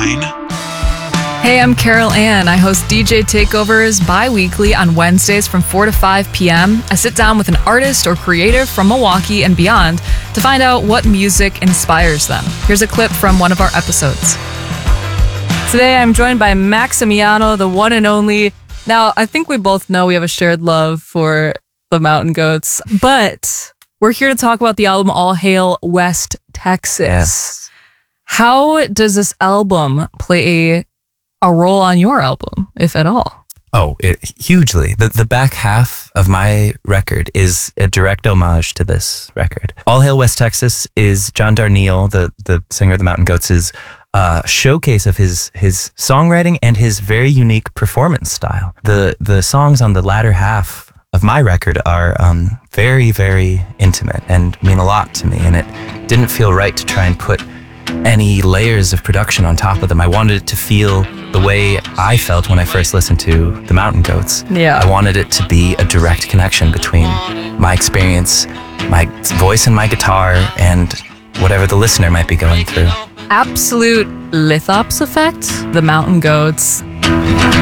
9. Hey, I'm Carol Ann. I host DJ Takeovers bi-weekly on Wednesdays from 4 to 5 p.m. I sit down with an artist or creative from Milwaukee and beyond to find out what music inspires them. Here's a clip from one of our episodes. Today, I'm joined by Maximiano, the one and only. Now, I think we both know we have a shared love for the Mountain Goats, but we're here to talk about the album All Hail West Texas. Yes. How does this album play a role on your album, if at all? Oh, hugely. The back half of my record is a direct homage to this record. All Hail West Texas is John Darnielle, the singer of the Mountain Goats' showcase of his songwriting and his very unique performance style. The songs on the latter half of my record are very, very intimate and mean a lot to me, and it didn't feel right to try and put any layers of production on top of them. I wanted it to feel the way I felt when I first listened to the Mountain Goats. Yeah. I wanted it to be a direct connection between my experience, my voice and my guitar, and whatever the listener might be going through. Absolute lithops effect, the Mountain Goats.